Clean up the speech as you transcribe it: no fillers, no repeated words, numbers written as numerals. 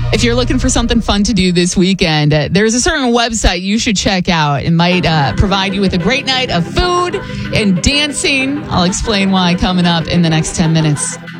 If you're looking for something fun to do this weekend, there's a certain website you should check out. It might provide you with a great night of food and dancing. I'll explain why coming up in the next 10 minutes.